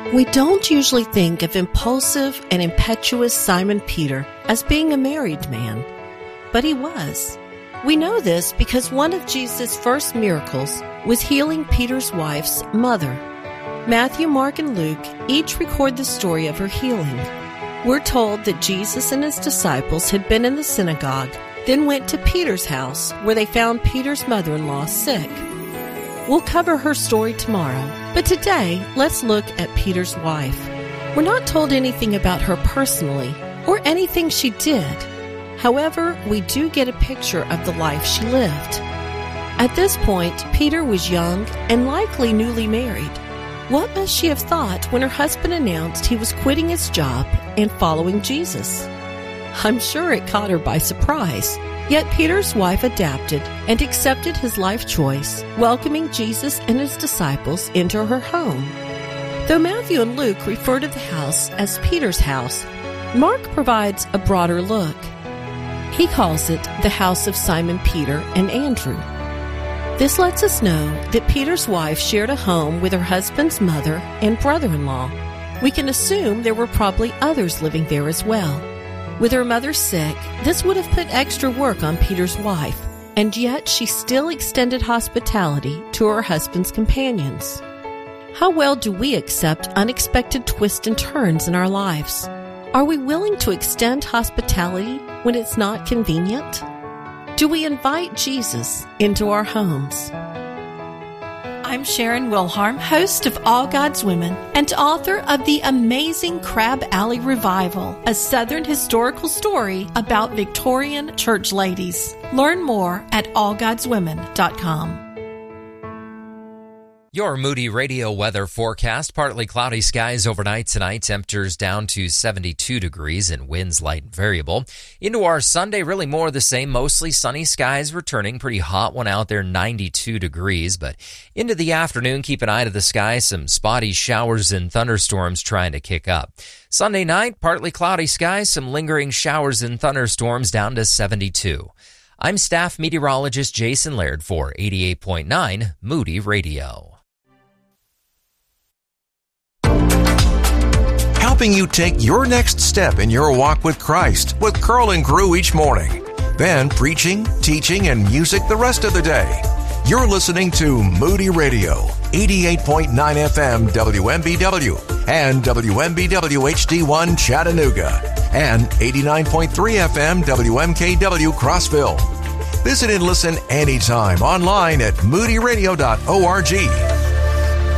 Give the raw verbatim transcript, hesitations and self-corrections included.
We don't usually think of impulsive and impetuous Simon Peter as being a married man, but he was. We know this because one of Jesus' first miracles was healing Peter's wife's mother. Matthew, Mark, and Luke each record the story of her healing. We're told that Jesus and his disciples had been in the synagogue, then went to Peter's house where they found Peter's mother-in-law sick. We'll cover her story tomorrow, but today let's look at Peter's wife. We're not told anything about her personally or anything she did. However, we do get a picture of the life she lived. At this point, Peter was young and likely newly married. What must she have thought when her husband announced he was quitting his job and following Jesus? I'm sure it caught her by surprise. Yet Peter's wife adapted and accepted his life choice, welcoming Jesus and his disciples into her home. Though Matthew and Luke refer to the house as Peter's house, Mark provides a broader look. He calls it the house of Simon Peter and Andrew. This lets us know that Peter's wife shared a home with her husband's mother and brother-in-law. We can assume there were probably others living there as well. With her mother sick, this would have put extra work on Peter's wife, and yet she still extended hospitality to her husband's companions. How well do we accept unexpected twists and turns in our lives? Are we willing to extend hospitality when it's not convenient? Do we invite Jesus into our homes? I'm Sharon Wilharm, host of All God's Women and author of the amazing Crab Alley Revival, a Southern historical story about Victorian church ladies. Learn more at all gods women dot com. Your Moody Radio weather forecast. Partly cloudy skies overnight tonight. Temperatures down to seventy-two degrees and winds light and variable. Into our Sunday, really more of the same. Mostly sunny skies returning. Pretty hot one out there, ninety-two degrees. But into the afternoon, keep an eye to the sky. Some spotty showers and thunderstorms trying to kick up. Sunday night, partly cloudy skies. Some lingering showers and thunderstorms down to seventy-two. I'm staff meteorologist Jason Laird for eighty-eight point nine Moody Radio. Helping you take your next step in your walk with Christ with Curl and Crew each morning. Then preaching, teaching, and music the rest of the day. You're listening to Moody Radio, eighty-eight point nine F M W M B W and W M B W H D one Chattanooga and eighty-nine point three F M W M K W Crossville. Visit and listen anytime online at moody radio dot org.